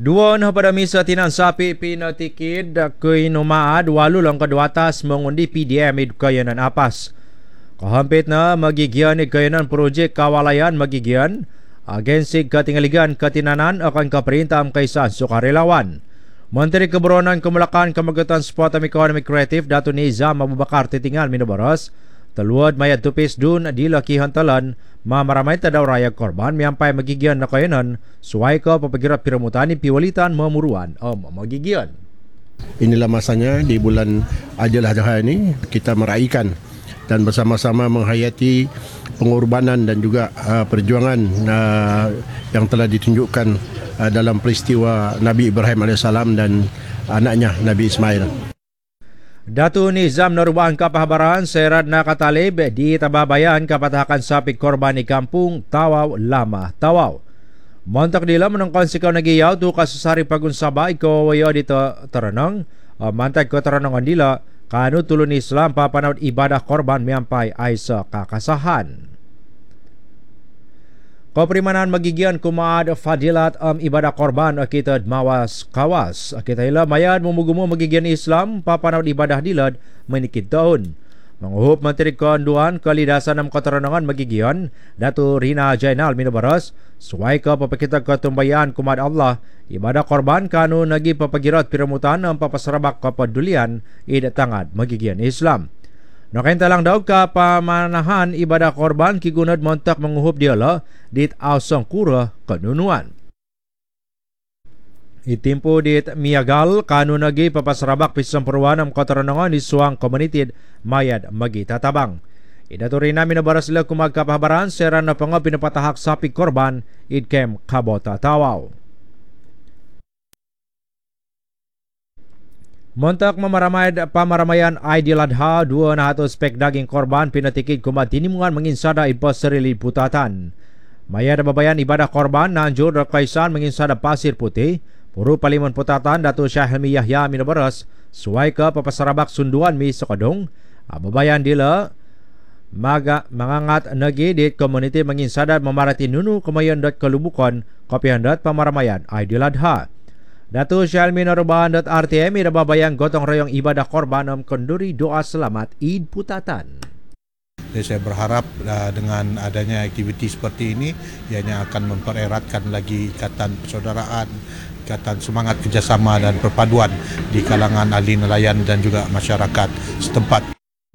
Dua na pada misa tinan sapi pinatikid kay numaad walo lang kadwatas mengundi PDM kayanan apas. Kahampit na magigyan ni kayanan projek kawalayan magigyan agensi katingaligan katinanan akan kaperintah kaysa sukarelawan. Menteri Keburonan Kemulakan Kamagatan Sport and Economic Creative Dato' Nizam Abubakar titingal minabaras taluad mayad tupis dun di lakihan talan mamaramay tadaw rayag korban miyampay magigyan na kayanan suway ka papagirap piramutani piwalitan mamuruan o magigyan. Inilah masanya di bulan Adil Adha ini kita meraihkan dan bersama-sama menghayati pengorbanan dan juga perjuangan yang telah ditunjukkan dalam peristiwa Nabi Ibrahim AS dan anaknya Nabi Ismail. Dato' Nizam narubahan kapahabaran serad na katalib di tababayan kapatahakan sapi korban ni kampung Tawaw Lama Tawaw. Montak nila menangkan sikaw nagiyaw tu kasusari pagunsaba ikaw wayo dito taranang. Mantag ko taranang andila kanu tulun Islam papanawd ibadah korban miyampay ay sa kakasahan. Kaprimanan magigyan kumaad fadilat ibadah korban akitad mawas kawas. Akita ila mayad mumugumo magigyan Islam papanawd ibadah dilad manikid taon. Manguhop Menteri Keanduan Kalidasan ng Kataranangan magigyan Dato' Rina Jainal minabaras suway ka papakita katumbayan kumad Allah ibadah korban kanu nagi papagirat piramutan ang papasarabak kapadulian idatangad magigyan Islam. Nakainta lang daw ka pamanahan ibadah korban kigunad montak manguhop diala dit awsang kura kanunuan. Itimpo dit miyagal kanu nagi papasarabak pisampuruan ang kataranangan ni suang komunitid mayad magitatabang. Idato rin namin na baras sila kumagkapahabaran seran na panga pinapatahak sapi korban idkem kabota tawaw. Montak pamaramayan Aidil Adha, dua na hato spek daging korban pinatikid kumad tinimungan manginsada ipa sarili putatan. Maya na babayan ibadah korban na anjur kaysan manginsada pasir putih, puro palimon putatan Dato' Syahmi Yahya minabaras, suway ka papasarabak sunduan mi sa kadong, babayan dila, mangangat nagi dit community manginsada mamarati nunu kamayan dat kalubukan, kapihandat pamaramayan Aidil Adha. Dato' Syalmi Narubahan.RTM irababayang gotong royong ibadah korban ng konduri doa selamat Eid Putatan. Jadi saya berharap dengan adanya aktiviti seperti ini ianya akan mempereratkan lagi ikatan persaudaraan, ikatan semangat kerjasama dan perpaduan di kalangan ahli nelayan dan juga masyarakat setempat.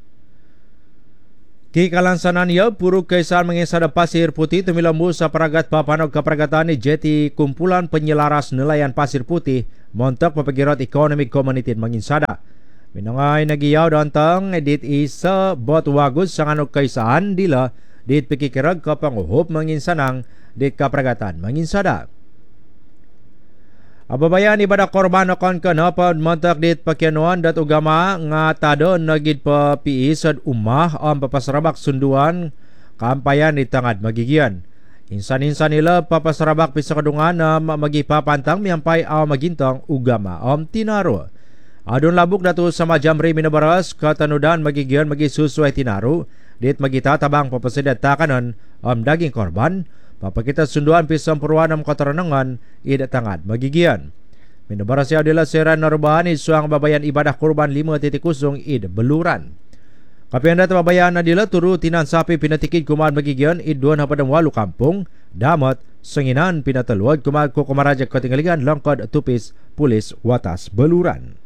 Ki kalansanan ya puro kaisan mengisada pasir putih tumilambu sa paragat papanog kapragatan ni Jeti Kumpulan Penyelaras Nelayan Pasir Putih montak papagirat economic community manginsada. Minangay nagiyaw dantang edit isa bot wagus sa anong kaisaan dila dit pikikirag kapanguhop manginsanang dit kapragatan manginsada. Ababayan ibadah korban akan kanapad mantak dit pakyanuan dat ugama nga tado nagid pa piisad umah ang papasarabak sunduan kampayan ni tangad magigyan. Insan-insan nila papasarabak pisakadungan na magipapantang miyampay ang magintang ugama ang tinaro. Adun labuk dato sa Majamri minabaras katanudan magigyan magisusuay tinaro dit magitatabang papasidad takanan ang daging korban papakita sunduan pisampuruan ng kataranangan idatangad magigyan. Minabarasya dila seran narubahan isuang babayan ibadah kurban 5 kusong id beluran. Kapianda babayan na dila turu tinan sapi pinatikid kumad magigyan id 2 hapadang 8 kampung damat senginan pinataluad kumad ko kumaraja katingaligan langkad tupis pulis watas beluran.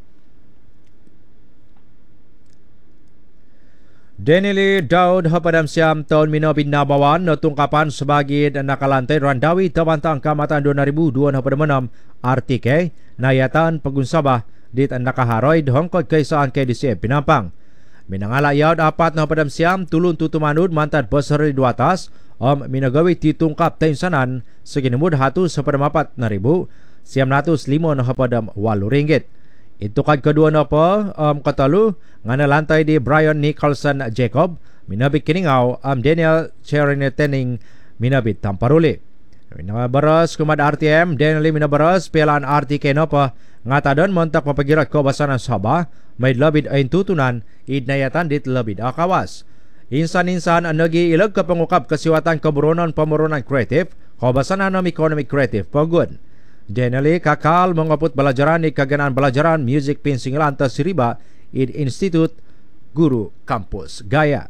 Denili Daud hapadam siam tahun minapin nabawan na tungkapan sebagai nakalantay randawi tabantang kamatan 2026 artike nayatan pagunsabah dit nakaharoy hongkod kaysaan kay DCM Pinampang. Minangalayawd apat na hapadam siam tulun tutumanud mantad basari duatas minagawit titungkap tainsanan sa ginumud hatu sa padamapat na ribu siam natus 5 na hapadam 8 ringgit. Itukad kedua na pa katalu nga nalantay di Brian Nicholson Jacob minabit kiningaw Daniel Cherinetening minabit tamparuli. Minabaras kumad RTM Daniel minabaras pelaan RTK na pa nga tadon montak papagirat ko basanan Sabah may labid ayin tutunan idnayatan dit labid akawas. Insan-insan ang nag-iilag kapangukap kasiwatan kaburonan pamuronan creative kabasanan ng economic creative pagod. Denali kakal mengaput belajaran di kaganaan belajaran Music Pinsingilanta Siriba in Institut Guru Kampus Gaya.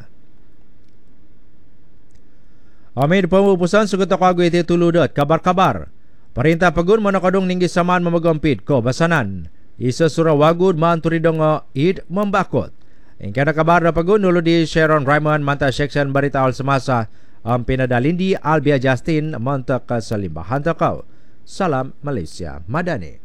Amid pemupusan sugutok agu iti tuludat kabar-kabar. Perintah pegun manakadong ninggi saman mamagompid ko basanan. Isa surawagud manturidong id membakot. Ingkana kabar na pegun nulo di Sharon Raymond manta seksyen barita al semasa ang pinadalindi Albia Justin manta kasalimbahan takaw. Salam Malaysia Madani.